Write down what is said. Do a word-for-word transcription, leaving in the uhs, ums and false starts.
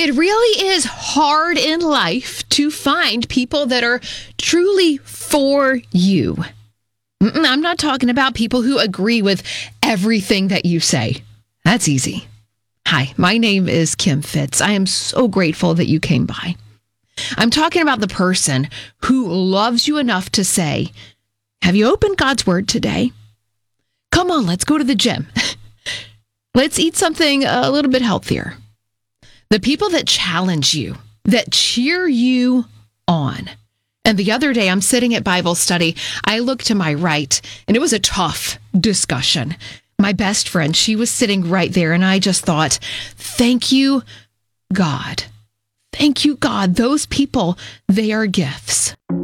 It really is hard in life to find people that are truly for you. Mm-mm, I'm not talking about people who agree with everything that you say. That's easy. Hi, my name is Kim Fitz. I am so grateful that you came by. I'm talking about the person who loves you enough to say, have you opened God's Word today? Come on, let's go to the gym. Let's eat something a little bit healthier. The people that challenge you, that cheer you on. And the other day, I'm sitting at Bible study. I look to my right, and it was a tough discussion. My best friend, she was sitting right there, and I just thought, thank you, God. Thank you, God. Those people, they are gifts.